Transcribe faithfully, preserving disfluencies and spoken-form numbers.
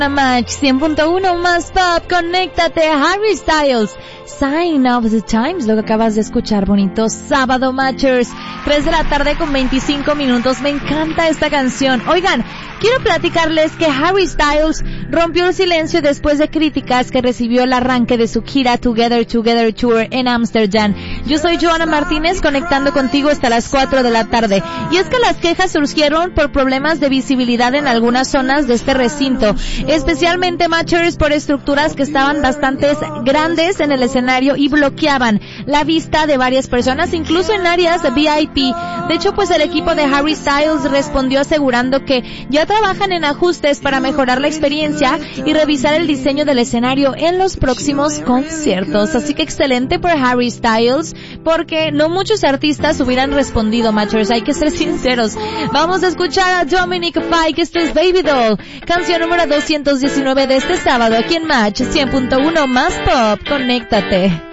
Match cien punto uno más pop, conéctate. Harry Styles, Sign of the Times, lo que acabas de escuchar, bonito sábado, Matchers, tres de la tarde con veinticinco minutos, me encanta esta canción. Oigan, quiero platicarles que Harry Styles rompió el silencio después de críticas que recibió el arranque de su gira Together Together Tour en Ámsterdam. Yo soy Joana Martínez, conectando contigo hasta las cuatro de la tarde. Y es que las quejas surgieron por problemas de visibilidad en algunas zonas de este recinto, especialmente, Matchers, por estructuras que estaban bastante grandes en el escenario y bloqueaban la vista de varias personas, incluso en áreas V I P. De hecho, pues el equipo de Harry Styles respondió asegurando que ya trabajan en ajustes para mejorar la experiencia y revisar el diseño del escenario en los próximos conciertos. Así que excelente por Harry Styles, porque no muchos artistas hubieran respondido, Matchers, hay que ser sinceros. Vamos a escuchar a Dominic Fike, esto es Baby Doll, canción número doscientos diecinueve de este sábado aquí en Match cien punto uno más pop, conéctate.